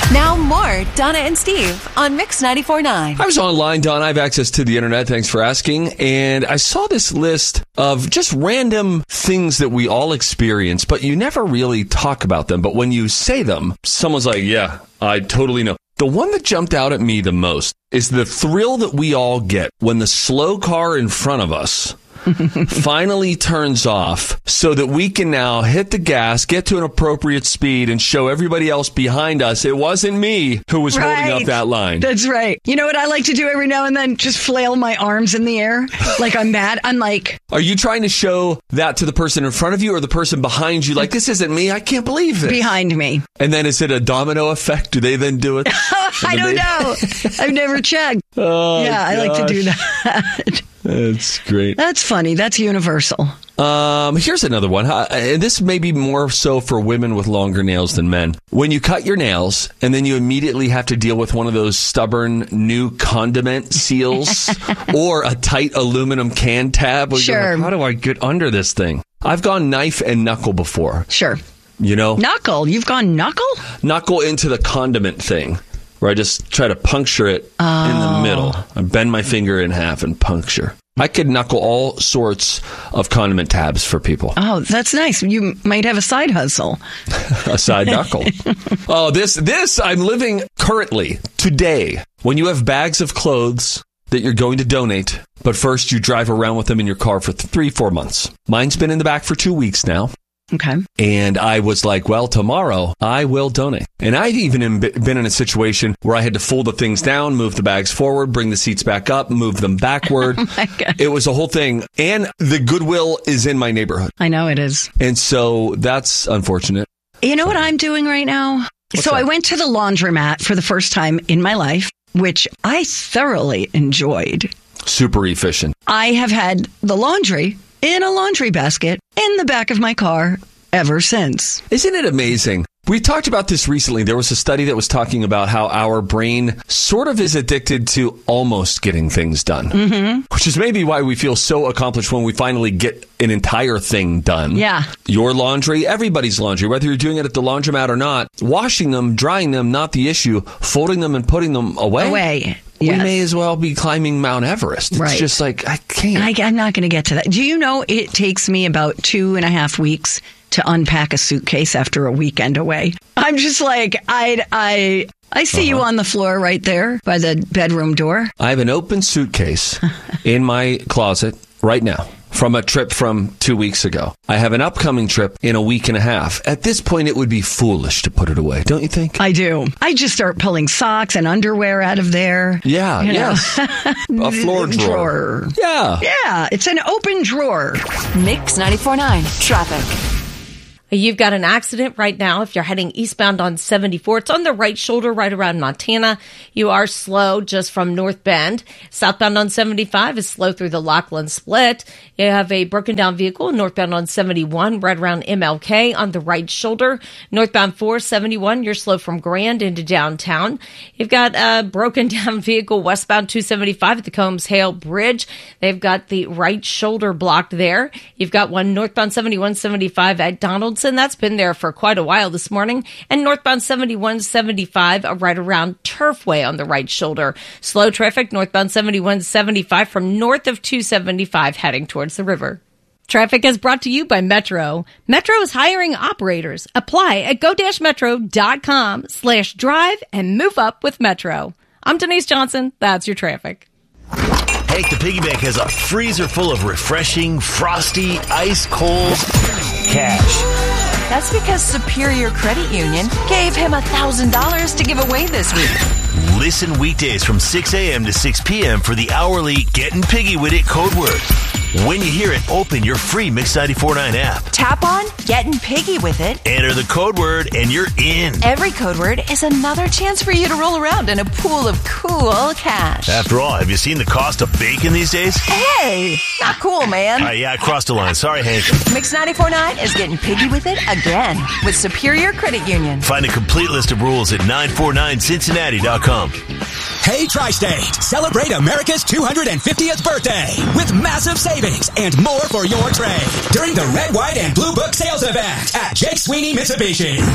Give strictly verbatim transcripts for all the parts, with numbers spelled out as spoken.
Now more Donna and Steve on Mix ninety-four point nine. I was online, Don. I have access to the internet. Thanks for asking. And I saw this list of just random things that we all experience, but you never really talk about them. But when you say them, someone's like, yeah, I totally know. The one that jumped out at me the most is the thrill that we all get when the slow car in front of us finally turns off so that we can now hit the gas, get to an appropriate speed, and show everybody else behind us it wasn't me who was right. holding up that line. That's right. You know what I like to do every now and then? Just flail my arms in the air like I'm mad. I'm like... Are you trying to show that to the person in front of you or the person behind you? Like, this isn't me. I can't believe this. Behind me. And then is it a domino effect? Do they then do it? I don't they... know. I've never checked. Oh, yeah, gosh. I like to do that. That's great. That's funny. That's universal. Um, here's another one. Uh, and this may be more so for women with longer nails than men. When you cut your nails and then you immediately have to deal with one of those stubborn new condiment seals or a tight aluminum can tab. Where Sure. you're like, how do I get under this thing? I've gone knife and knuckle before. Sure. You know? Knuckle? You've gone knuckle? Knuckle into the condiment thing. Where I just try to puncture it oh. in the middle. I bend my finger in half and puncture. I could knuckle all sorts of condiment tabs for people. Oh, that's nice. You might have a side hustle. A side knuckle. Oh, this, this I'm living currently, today. When you have bags of clothes that you're going to donate, but first you drive around with them in your car for three, four months. Mine's been in the back for two weeks now. Okay. And I was like, well, tomorrow I will donate. And I've even been in a situation where I had to fold the things down, move the bags forward, bring the seats back up, move them backward. Oh my God. It was a whole thing. And the Goodwill is in my neighborhood. I know it is. And so that's unfortunate. You know what I'm doing right now? What's so that? I went to the laundromat for the first time in my life, which I thoroughly enjoyed. Super efficient. I have had the laundry in a laundry basket in the back of my car ever since. Isn't it amazing? We talked about this recently. There was a study that was talking about how our brain sort of is addicted to almost getting things done, mm-hmm. which is maybe why we feel so accomplished when we finally get an entire thing done. Yeah. Your laundry, everybody's laundry, whether you're doing it at the laundromat or not, washing them, drying them, not the issue, folding them and putting them away. Away. We Yes. may as well be climbing Mount Everest. It's right. just like, I can't. I, I'm not going to get to that. Do you know it takes me about two and a half weeks to unpack a suitcase after a weekend away? I'm just like, I, I, I see uh-huh. you on the floor right there by the bedroom door. I have an open suitcase in my closet right now. From a trip from two weeks ago. I have an upcoming trip in a week and a half. At this point, it would be foolish to put it away, don't you think? I do. I just start pulling socks and underwear out of there. Yeah, you know? yes. A floor drawer. drawer. Yeah. Yeah, it's an open drawer. Mix ninety-four point nine Traffic. You've got an accident right now if you're heading eastbound on seventy-four. It's on the right shoulder right around Montana. You are slow just from North Bend. Southbound on seventy-five is slow through the Lachlan Split. You have a broken down vehicle northbound on seventy-one right around M L K on the right shoulder. Northbound four seventy-one, you're slow from Grand into downtown. You've got a broken down vehicle westbound two seventy-five at the Combs Hale Bridge. They've got the right shoulder blocked there. You've got one northbound seventy-one seventy-five at Donaldson. That's been there for quite a while this morning. And northbound seventy-one seventy-five right around Turfway on the right shoulder. Slow traffic northbound seventy-one seventy-five from north of two seventy-five heading towards the river. Traffic is brought to you by Metro. Metro is hiring operators. Apply at go-metro.com slash drive and move up with Metro. I'm Denise Johnson. That's your traffic. Hey, the Piggy Bank has a freezer full of refreshing, frosty, ice-cold cash. That's because Superior Credit Union gave him one thousand dollars to give away this week. Listen weekdays from six a.m. to six p.m. for the hourly Getting Piggy With It code word. When you hear it, open your free Mix ninety-four point nine app. Tap on Getting Piggy With It. Enter the code word and you're in. Every code word is another chance for you to roll around in a pool of cool cash. After all, have you seen the cost of bacon these days? Hey, not cool, man. Uh, yeah, I crossed the line. Sorry, Hank. Mix ninety-four point nine is getting piggy with it again with Superior Credit Union. Find a complete list of rules at nine four nine cincinnati dot com. Hey, Tri-State, celebrate America's two hundred fiftieth birthday with massive savings and more for your trade during the Red, White, and Blue Book sales event at Jake Sweeney Mitsubishi.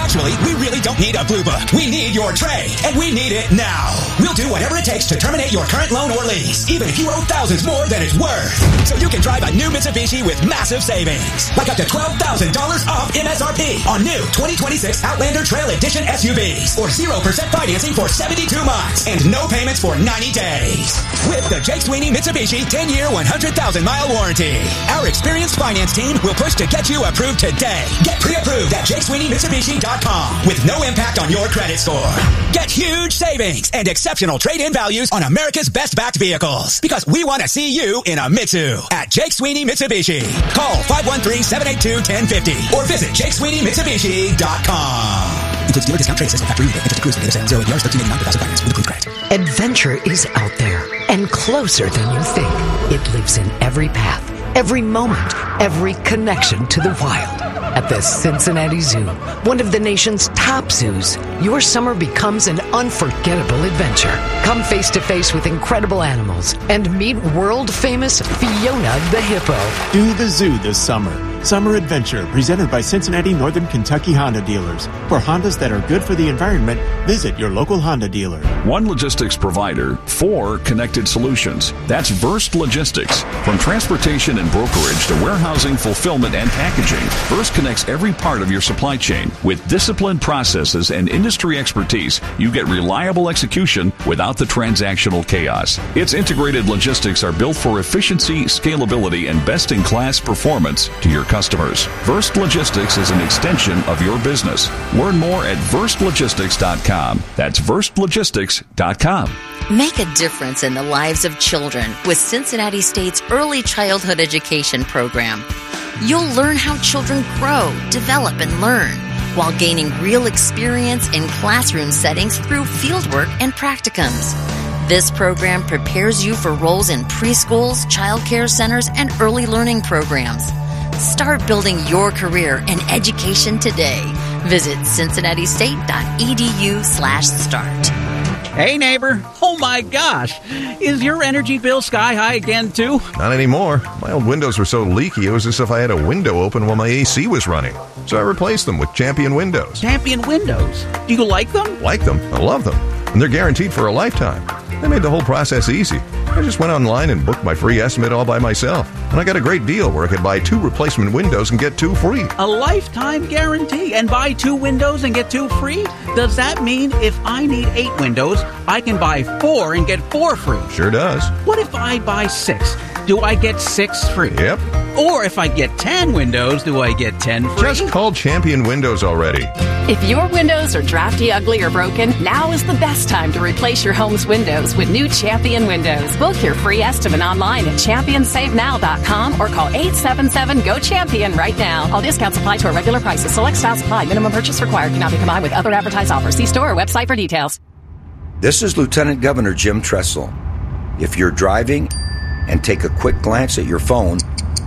Actually, we really don't need a blue book. We need your trade, and we need it now. We'll do whatever it takes to terminate your current loan or lease, even if you owe thousands more than it's worth. So you can drive a new Mitsubishi with massive savings, like up to twelve thousand dollars off M S R P on new twenty twenty-six Outlander Trail Edition S U Vs, or zero percent financing for seventy-two months, and no payments for ninety days. With the Jake Sweeney Mitsubishi ten-year, one hundred thousand mile warranty. Our experienced finance team will push to get you approved today. Get pre-approved at jake sweeney mitsubishi dot com with no impact on your credit score. Get huge savings and exceptional trade-in values on America's best-backed vehicles, because we want to see you in a Mitsu at Jake Sweeney Mitsubishi. Call five one three, seven eight two, one zero five zero or visit jake sweeney mitsubishi dot com. Includes dealer discount, trade assist, and factory rebate. Interest cruise, data sale, zero A D Rs, thirteen eighty-nine per thousand finance with approved credit. Adventure is out there and closer than you think. It lives in every path, every moment, every connection to the wild. At the Cincinnati Zoo, one of the nation's top zoos, your summer becomes an unforgettable adventure. Come face to face with incredible animals and meet world-famous Fiona the hippo. Do the zoo this summer. Summer Adventure, presented by Cincinnati Northern Kentucky Honda dealers. For Hondas that are good for the environment, visit your local Honda dealer. One logistics provider, four connected solutions. That's Verst Logistics. From transportation and brokerage to warehousing, fulfillment, and packaging, Verst connects every part of your supply chain. With disciplined processes and industry expertise, you get reliable execution without the transactional chaos. Its integrated logistics are built for efficiency, scalability, and best-in-class performance to your customers. Verst Logistics is an extension of your business. Learn more at verst logistics dot com. That's verst logistics dot com. Make a difference in the lives of children with Cincinnati State's Early Childhood Education Program. You'll learn how children grow, develop, and learn while gaining real experience in classroom settings through fieldwork and practicums. This program prepares you for roles in preschools, child care centers, and early learning programs. Start building your career in education today. Visit cincinnati state dot e d u slash start. Hey, neighbor. Oh, my gosh. Is your energy bill sky high again, too? Not anymore. My old windows were so leaky, it was as if I had a window open while my A C was running. So I replaced them with Champion Windows. Champion Windows? Do you like them? Like them. I love them. And they're guaranteed for a lifetime. They made the whole process easy. I just went online and booked my free estimate all by myself. And I got a great deal where I could buy two replacement windows and get two free. A lifetime guarantee and buy two windows and get two free? Does that mean if I need eight windows, I can buy four and get four free? Sure does. What if I buy six? Do I get six free? Yep. Or if I get ten windows, do I get ten free? Just call Champion Windows already. If your windows are drafty, ugly, or broken, now is the best time to replace your home's windows with new Champion Windows. Book your free estimate online at champion save now dot com or call eight seven seven, G O Champion right now. All discounts apply to our regular prices. Select styles apply. Minimum purchase required. Cannot be combined with other advertised offers. See store or website for details. This is Lieutenant Governor Jim Tressel. If you're driving and take a quick glance at your phone,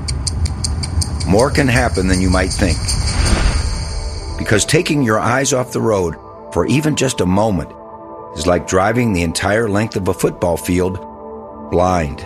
more can happen than you might think. Because taking your eyes off the road for even just a moment is like driving the entire length of a football field blind.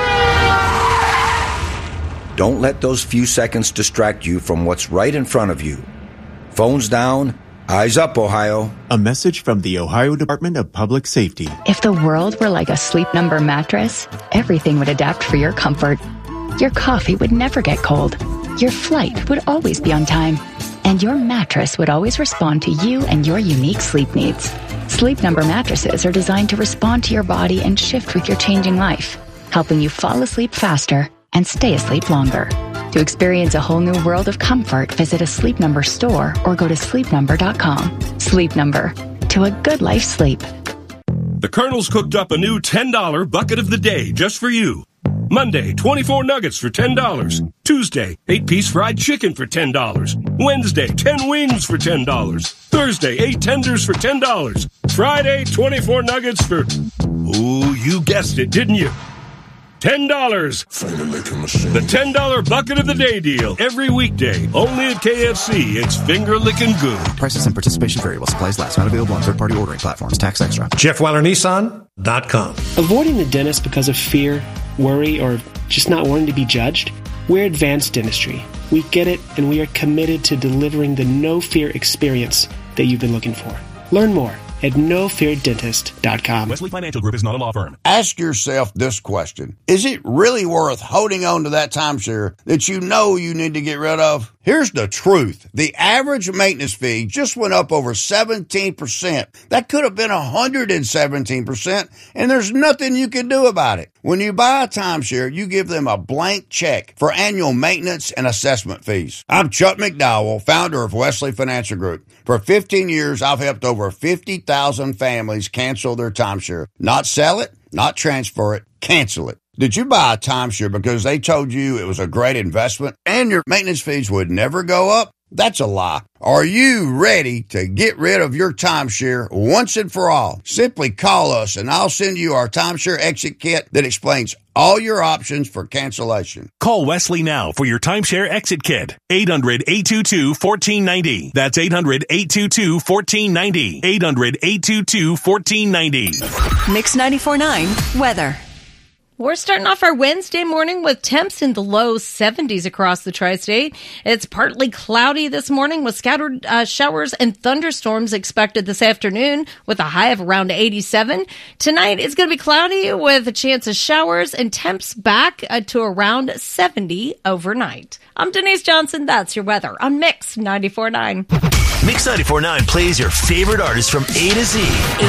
Don't let those few seconds distract you from what's right in front of you. Phones down, eyes up, Ohio. A message from the Ohio Department of Public Safety. If the world were like a Sleep Number mattress, everything would adapt for your comfort. Your coffee would never get cold. Your flight would always be on time. And your mattress would always respond to you and your unique sleep needs. Sleep Number mattresses are designed to respond to your body and shift with your changing life, helping you fall asleep faster and stay asleep longer. To experience a whole new world of comfort, visit a Sleep Number store or go to sleep number dot com. Sleep Number. To a good life sleep. The Colonel's cooked up a new ten dollar bucket of the day just for you. Monday, twenty-four nuggets for ten dollars. Tuesday, eight-piece fried chicken for ten dollars. Wednesday, ten wings for ten dollars. Thursday, eight tenders for ten dollars. Friday, twenty-four nuggets for... Ooh, you guessed it, didn't you? ten dollars. The ten dollar bucket of the day deal. Every weekday. Only at K F C. It's finger-licking good. Prices and participation vary while supplies last. Not available on third-party ordering platforms. Tax extra. Jeff Weiler Nissan dot com. Avoiding the dentist because of fear, worry, or just not wanting to be judged? We're Advanced Dentistry. We get it, and we are committed to delivering the no-fear experience. that you've been looking for. Learn more at no fear dentist dot com. Wesley Financial Group is not a law firm. Ask yourself this question. Is it really worth holding on to that timeshare that you know you need to get rid of? Here's the truth. The average maintenance fee just went up over seventeen percent. That could have been one hundred seventeen percent, and there's nothing you can do about it. When you buy a timeshare, you give them a blank check for annual maintenance and assessment fees. I'm Chuck McDowell, founder of Wesley Financial Group. For fifteen years, I've helped over fifty thousand families cancel their timeshare. Not sell it, not transfer it, cancel it. Did you buy a timeshare because they told you it was a great investment and your maintenance fees would never go up? That's a lie. Are you ready to get rid of your timeshare once and for all? Simply call us and I'll send you our timeshare exit kit that explains all your options for cancellation. Call Wesley now for your timeshare exit kit. eight hundred, eight two two, one four nine zero. That's eight hundred, eight two two, one four nine zero. eight hundred, eight two two, one four nine zero. Mix ninety-four point nine weather. We're starting off our Wednesday morning with temps in the low seventies across the tri-state. It's partly cloudy this morning with scattered uh, showers and thunderstorms expected this afternoon with a high of around eighty-seven. Tonight it's going to be cloudy with a chance of showers and temps back uh, to around seventy overnight. I'm Denise Johnson. That's your weather on Mix ninety-four point nine. Mix ninety-four point nine plays your favorite artists from A to Z.